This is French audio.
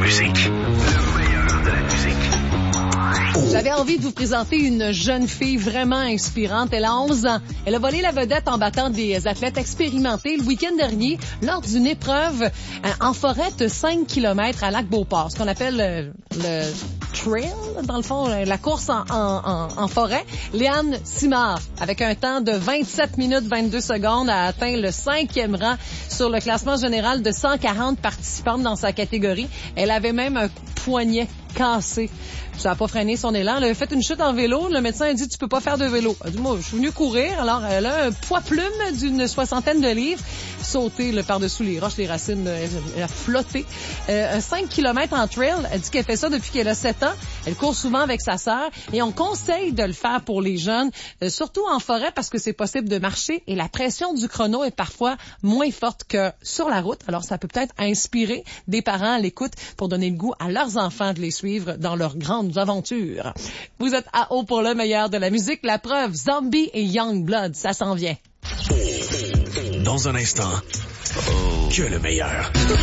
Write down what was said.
musique. Le meilleur de la musique. J'avais envie de vous présenter une jeune fille vraiment inspirante. Elle a 11 ans. Elle a volé la vedette en battant des athlètes expérimentés le week-end dernier lors d'une épreuve en forêt de 5 km à Lac-Beauport, ce qu'on appelle le trail, dans le fond, la course en forêt. Léane Simard, avec un temps de 27 minutes 22 secondes, a atteint le 5e rang sur le classement général de 140 participantes dans sa catégorie. Elle avait même un poignet cassé. Ça n'a pas freiné son élan. Elle a fait une chute en vélo. Le médecin a dit, tu peux pas faire de vélo. Elle a dit, moi, je suis venue courir. Alors, elle a un poids plume d'une 60aine de livres. Sauté par-dessous les roches, les racines, elle a flotté. 5 km en trail. Elle dit qu'elle fait ça depuis qu'elle a 7 ans. Elle court souvent avec sa sœur. Et on conseille de le faire pour les jeunes, surtout en forêt, parce que c'est possible de marcher. Et la pression du chrono est parfois moins forte que sur la route. Alors, ça peut peut-être inspirer des parents à l'écoute pour donner le goût à leurs enfants de les suivre dans leurs grandes aventures. Vous êtes à haut pour le meilleur de la musique. La preuve, Zombie et Youngblood, ça s'en vient. Dans un instant, que le meilleur.